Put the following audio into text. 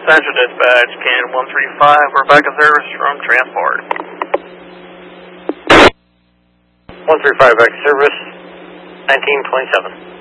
Central Dispatch, Canyon 135, we're back in service from transport. 135 back to service, 1927.